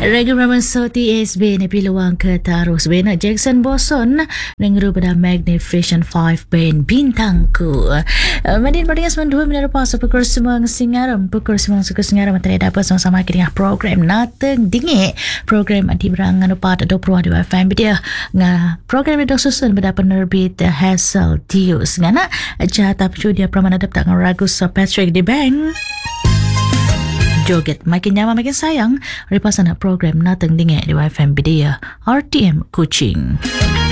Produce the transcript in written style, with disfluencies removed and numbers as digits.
Ragu Ramanso TSB ni piluang ke tarus bena Jackson Boson dengan pada Magnificent 5 Band Bintangku. Madin pada 92 minit lepas pukul semang Singaram suku Singaram terhadap sama-sama dengan program Nateng Dingit program di berangan pada 20 di FM dia ngah program itu susun pada penerbit Hassel Dius ngana jatap dia pramana dapat ragu so Patrick di Bank joget makin nyaman makin sayang repasana program Nateng Dingit di FM dia RTM Kuching.